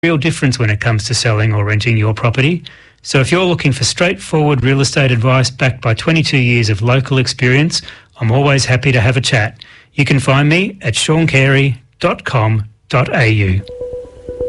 real difference when it comes to selling or renting your property. So if you're looking for straightforward real estate advice backed by 22 years of local experience, I'm always happy to have a chat. You can find me at seancarey.com.au.